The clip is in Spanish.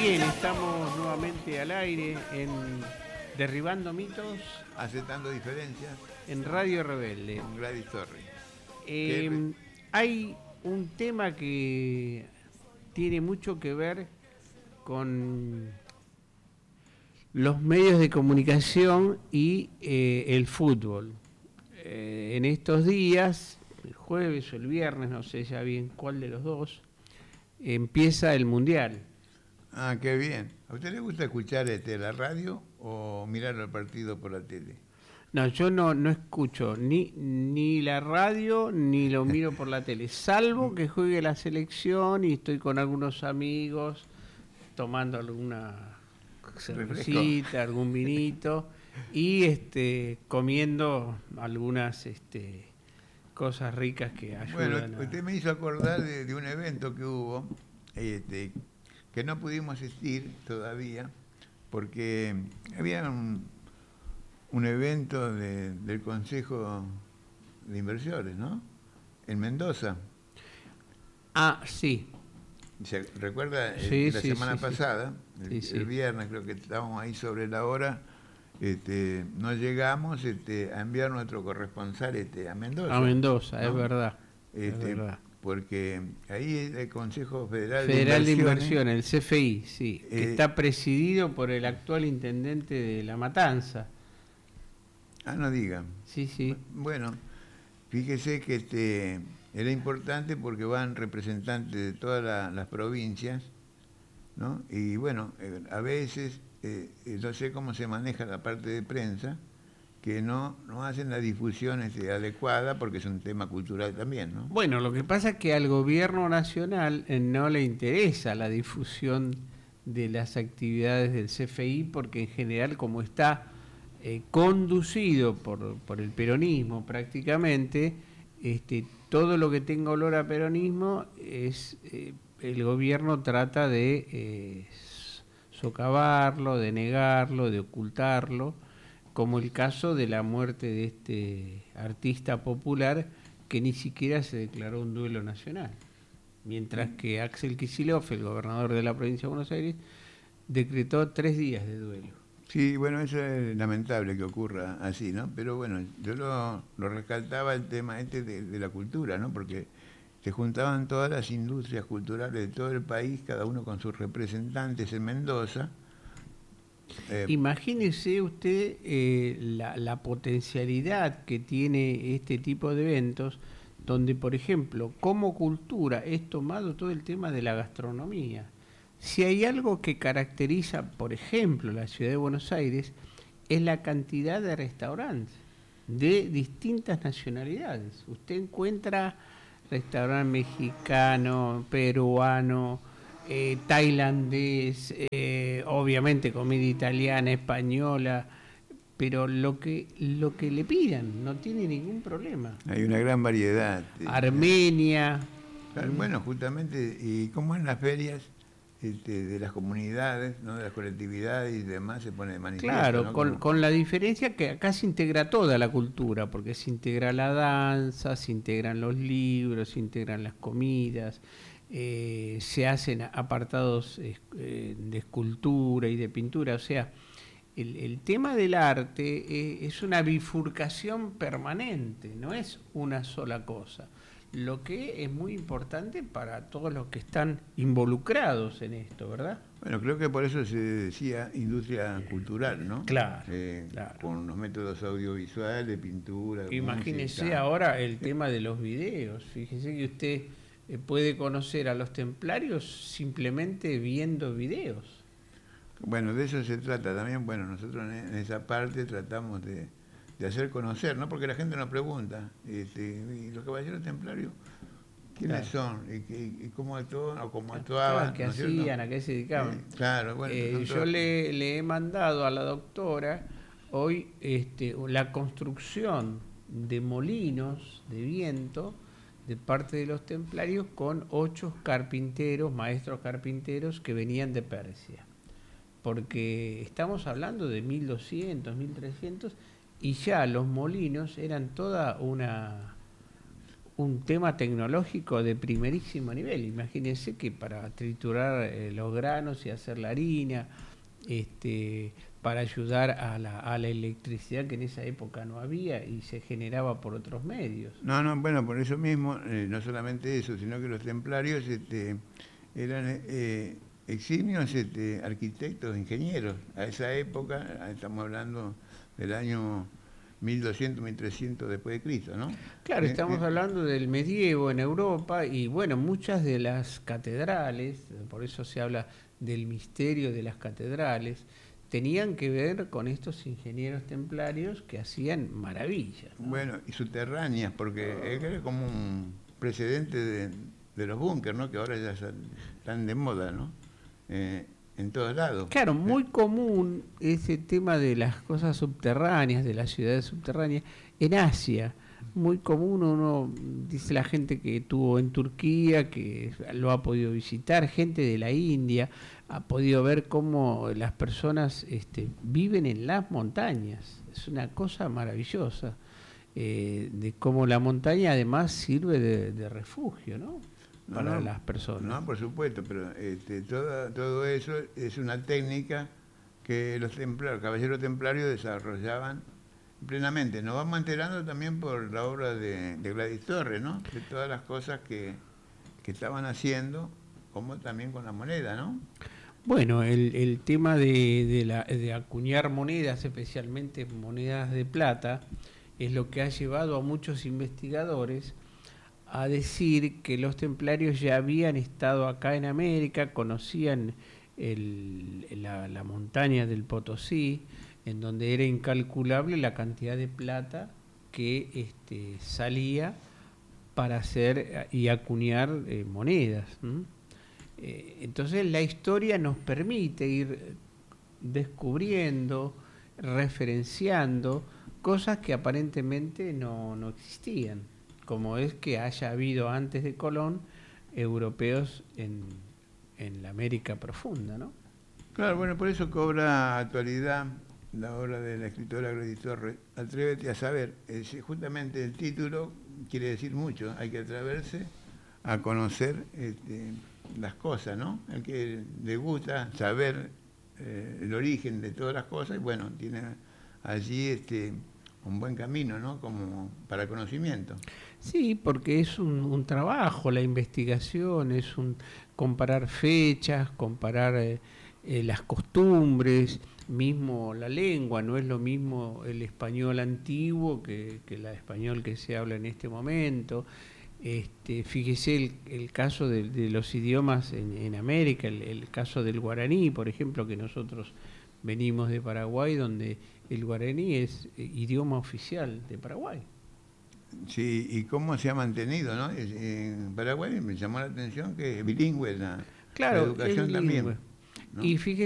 Bien, estamos nuevamente al aire en Derribando Mitos Aceptando diferencias en Radio Rebelde. con Gladys Torres. Hay un tema que tiene mucho que ver con los medios de comunicación y el fútbol. En estos días, el jueves o el viernes, no sé ya bien cuál de los dos, empieza el Mundial. Ah, qué bien. ¿A usted le gusta escuchar la radio o mirar el partido por la tele? No, yo no escucho ni la radio ni lo miro por la tele, salvo que juegue la selección y estoy con algunos amigos tomando alguna cervecita, algún vinito y comiendo algunas cosas ricas que ayudan. Bueno, usted me hizo acordar de un evento que hubo, que no pudimos asistir todavía, porque había un evento del Consejo de Inversores, ¿no? En Mendoza. Ah, sí. ¿Se recuerda? Sí, la sí, semana sí, pasada, sí. el viernes, creo que estábamos ahí sobre la hora, no llegamos a enviar nuestro corresponsal a Mendoza. A Mendoza, ¿no? Es verdad. Porque ahí el Consejo Federal de Inversiones, el CFI, sí, que está presidido por el actual intendente de La Matanza. Ah, no digan. Sí. Bueno, fíjese que era importante porque van representantes de todas las provincias, ¿no? Y bueno, a veces, no sé cómo se maneja la parte de prensa, que no hacen la difusión adecuada porque es un tema cultural también, ¿no? Bueno, lo que pasa es que al gobierno nacional no le interesa la difusión de las actividades del CFI porque en general como está conducido por el peronismo prácticamente, todo lo que tenga olor a peronismo es el gobierno trata de socavarlo, de negarlo, de ocultarlo, como el caso de la muerte de este artista popular que ni siquiera se declaró un duelo nacional, mientras que Axel Kicillof, el gobernador de la provincia de Buenos Aires, decretó 3 días de duelo. Sí, bueno, eso es lamentable que ocurra así, ¿no? Pero bueno, yo lo rescataba el tema de la cultura, ¿no? Porque se juntaban todas las industrias culturales de todo el país, cada uno con sus representantes en Mendoza. Imagínese usted la potencialidad que tiene este tipo de eventos, donde, por ejemplo, como cultura es tomado todo el tema de la gastronomía. Si hay algo que caracteriza, por ejemplo, la ciudad de Buenos Aires, es la cantidad de restaurantes de distintas nacionalidades. Usted encuentra restaurante mexicano, peruano, tailandés, obviamente comida italiana, española, pero lo que le pidan no tiene ningún problema. Hay una gran variedad. Armenia. Bueno, justamente, y como en las ferias de las comunidades, ¿no? De las colectividades y demás se pone de manifiesto. Claro, ¿no? con la diferencia que acá se integra toda la cultura, porque se integra la danza, se integran los libros, se integran las comidas, se hacen apartados de escultura y de pintura, o sea, el tema del arte es una bifurcación permanente, no es una sola cosa. Lo que es muy importante para todos los que están involucrados en esto, ¿verdad? Bueno, creo que por eso se decía industria cultural, ¿no? Claro, Con los métodos audiovisuales, de pintura. Imagínese música. Ahora el tema de los videos. Fíjese que usted puede conocer a los templarios simplemente viendo videos. Bueno, de eso se trata también. Bueno, nosotros en esa parte tratamos de hacer conocer, ¿no? Porque la gente nos pregunta, ¿y los caballeros templarios quiénes son? ¿Y cómo actúan o cómo actuaban? ¿Qué hacían? ¿A qué se dedicaban? Claro, bueno. Yo le he mandado a la doctora hoy la construcción de molinos de viento de parte de los templarios con 8 carpinteros, maestros carpinteros que venían de Persia. Porque estamos hablando de 1200, 1300 y ya los molinos eran toda un tema tecnológico de primerísimo nivel. Imagínense que para triturar los granos y hacer la harina, para ayudar a la electricidad que en esa época no había y se generaba por otros medios. No, no, bueno, por eso mismo, no solamente eso, sino que los templarios eran eximios arquitectos, ingenieros. A esa época, estamos hablando del año 1200, 1300 después de Cristo, ¿no? Claro, estamos hablando del medievo en Europa y bueno, muchas de las catedrales, por eso se habla del misterio de las catedrales, tenían que ver con estos ingenieros templarios que hacían maravillas, ¿no? Bueno, y subterráneas, porque era como un precedente de los búnkeres, ¿no? Que ahora ya están de moda, ¿no? En todos lados. Claro, muy común ese tema de las cosas subterráneas, de las ciudades subterráneas, en Asia. Muy común, uno dice la gente que estuvo en Turquía, que lo ha podido visitar, gente de la India, ha podido ver cómo las personas viven en las montañas. Es una cosa maravillosa, de cómo la montaña además sirve de refugio, ¿no? Para las personas. No, por supuesto, pero todo eso es una técnica que los caballeros templarios desarrollaban plenamente. Nos vamos enterando también por la obra de Gladys Torres, ¿no? De todas las cosas que estaban haciendo, como también con la moneda, ¿no? Bueno, el tema de acuñar monedas, especialmente monedas de plata, es lo que ha llevado a muchos investigadores a decir que los templarios ya habían estado acá en América, conocían la montaña del Potosí, en donde era incalculable la cantidad de plata que salía para hacer y acuñar monedas. Entonces la historia nos permite ir descubriendo, referenciando cosas que aparentemente no existían, como es que haya habido antes de Colón europeos en la América profunda, ¿no? Claro, bueno, por eso cobra actualidad la obra de la escritora Gladys Torres, Atrévete a saber. Justamente el título quiere decir mucho, hay que atreverse a conocer las cosas, ¿no? El que le gusta saber el origen de todas las cosas, y bueno, tiene allí un buen camino, ¿no? Como para el conocimiento. Sí, porque es un trabajo, la investigación, es comparar fechas, comparar las costumbres, mismo la lengua, no es lo mismo el español antiguo que el español que se habla en este momento. Fíjese el caso de los idiomas en América, el caso del guaraní, por ejemplo, que nosotros venimos de Paraguay, donde el guaraní es idioma oficial de Paraguay. Sí, y cómo se ha mantenido, ¿no? Paraguay me llamó la atención que es bilingüe la Claro, educación es también, bilingüe. ¿no? Y fíjese